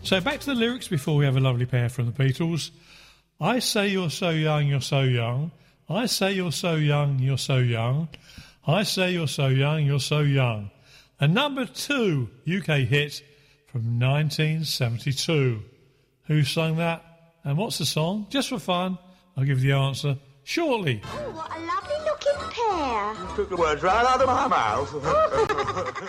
So back to the lyrics before we have a lovely pair from the Beatles. I say you're so young, you're so young. I say you're so young, you're so young. I say you're so young, you're so young. A number 2 UK hit from 1972. Who sung that? And what's the song? Just for fun, I'll give you the answer shortly. Oh, what a lovely looking pair. You took the words right out of my mouth.